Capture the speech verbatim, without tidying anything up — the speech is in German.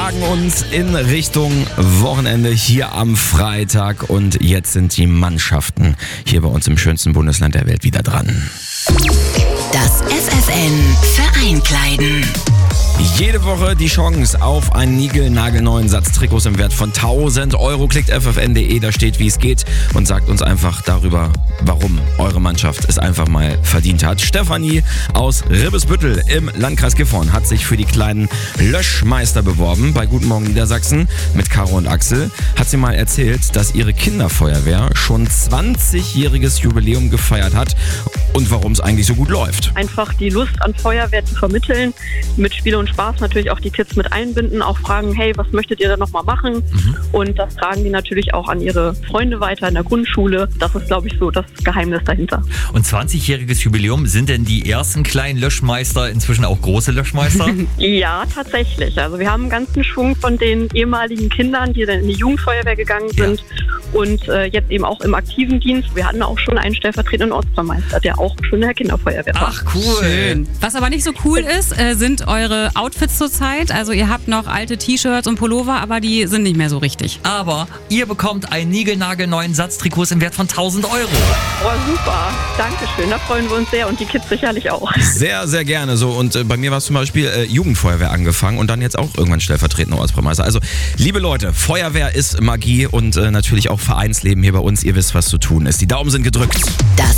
wagen uns in Richtung Wochenende hier am Freitag und jetzt sind die Mannschaften hier bei uns im schönsten Bundesland der Welt wieder dran. Das F F N Vereinkleiden. Jede Woche die Chance auf einen niegelnagelneuen Satz Trikots im Wert von tausend Euro. Klickt f f n punkt d e, da steht, wie es geht und sagt uns einfach darüber, warum eure Mannschaft es einfach mal verdient hat. Stefanie aus Ribbesbüttel im Landkreis Gifhorn hat sich für die kleinen Löschmeister beworben bei Guten Morgen Niedersachsen mit Caro und Axel. Hat sie mal erzählt, dass ihre Kinderfeuerwehr schon zwanzigjähriges Jubiläum gefeiert hat und warum es eigentlich so gut läuft. Einfach die Lust an Feuerwehr zu vermitteln, mit Spiel und Spaß natürlich auch die Kids mit einbinden, auch fragen, hey, was möchtet ihr da nochmal machen? Mhm. Und das tragen die natürlich auch an ihre Freunde weiter in der Grundschule. Das ist, glaube ich, so das Geheimnis dahinter. Und zwanzigjähriges Jubiläum, sind denn die ersten kleinen Löschmeister inzwischen auch große Löschmeister? Ja, tatsächlich. Also wir haben einen ganzen Schwung von den ehemaligen Kindern, die dann in die Jugendfeuerwehr gegangen sind ja. und äh, jetzt eben auch im aktiven Dienst. Wir hatten auch schon einen stellvertretenden Ortsvermeister, der auch schon in der Kinderfeuerwehr war. Ach, cool. Schön. Was aber nicht so cool ist, äh, sind eure Outfits zurzeit. Also ihr habt noch alte T-Shirts und Pullover, aber die sind nicht mehr so richtig. Aber ihr bekommt einen niegelnagelneuen Satz Trikots im Wert von tausend Euro. Oh, super. Dankeschön. Da freuen wir uns sehr und die Kids sicherlich auch. Sehr, sehr gerne so. Und äh, bei mir war es zum Beispiel äh, Jugendfeuerwehr angefangen und dann jetzt auch irgendwann stellvertretender Ortsbürgermeister. Also, liebe Leute, Feuerwehr ist Magie und äh, natürlich auch Vereinsleben hier bei uns. Ihr wisst, was zu tun ist. Die Daumen sind gedrückt. Das